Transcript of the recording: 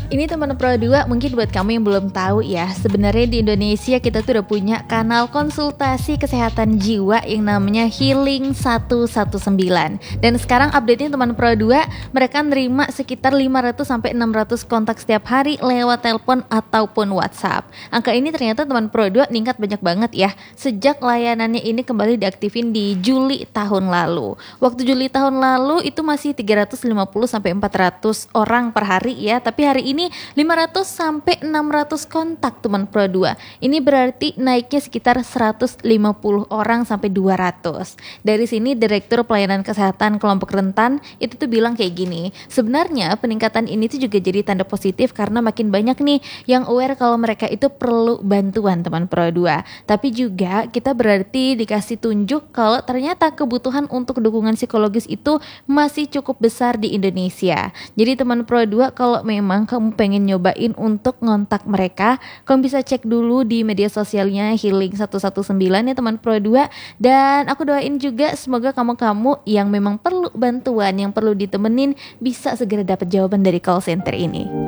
Ini teman Pro 2, mungkin buat kamu yang belum tahu ya, sebenarnya di Indonesia kita tuh udah punya kanal konsultasi kesehatan jiwa yang namanya Healing 119. Dan sekarang update-nya teman Pro 2, mereka nerima sekitar 500 sampai 600 kontak setiap hari lewat telepon ataupun WhatsApp. Angka ini ternyata teman Pro 2 meningkat banyak banget ya, sejak layanannya ini kembali diaktifin di Juli tahun lalu. Waktu Juli tahun lalu itu masih 350 sampai 400 orang per hari ya, tapi hari ini 500 sampai 600 kontak teman Pro 2. Ini berarti naiknya sekitar 150 orang sampai 200. Dari sini Direktur Pelayanan Kesehatan Kelompok Rentan itu tuh bilang kayak gini. Sebenarnya peningkatan ini tuh juga jadi tanda positif karena makin banyak nih yang aware kalau mereka itu perlu bantuan teman Pro 2. Tapi juga kita berarti dikasih tunjuk kalau ternyata kebutuhan untuk dukungan psikologis itu masih cukup besar di Indonesia. Jadi teman Pro 2, kalau memang kamu pengen nyobain untuk ngontak mereka, kamu bisa cek dulu di media sosialnya Healing 119 ya teman Pro 2. Dan aku doain juga semoga kamu-kamu yang memang perlu bantuan, yang perlu ditemenin, bisa segera dapat jawaban dari call center ini.